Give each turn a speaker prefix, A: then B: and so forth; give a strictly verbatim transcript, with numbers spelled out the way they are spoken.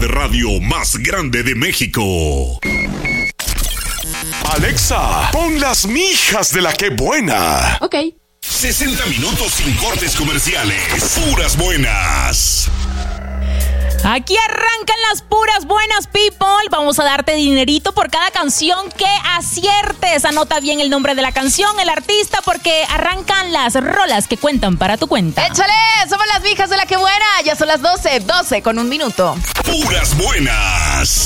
A: de radio más grande de México.
B: Alexa, pon Las Mijas de la Que Buena.
C: Ok.
A: sesenta minutos sin cortes comerciales. Puras buenas.
C: Aquí arrancan las puras buenas, people. Vamos a darte dinerito por cada canción que aciertes. Anota bien el nombre de la canción, el artista, porque arrancan las rolas que cuentan para tu cuenta.
D: ¡Échale! Somos las Mijas de la Que Buena. Ya son las doce, doce con un minuto.
A: Puras buenas.